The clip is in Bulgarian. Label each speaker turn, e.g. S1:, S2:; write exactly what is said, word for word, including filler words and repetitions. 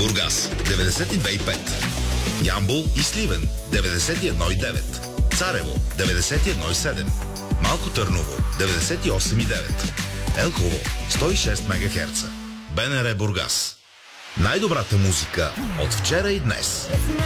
S1: Бургас деветдесет и две и пет, Ямбол и Сливен деветдесет и едно и девет, Царево деветдесет и едно и седем, Малко Търново деветдесет и осем и девет, Елхово сто и шест мегахерца. БНР Бургас. Най-добрата музика от вчера и днес.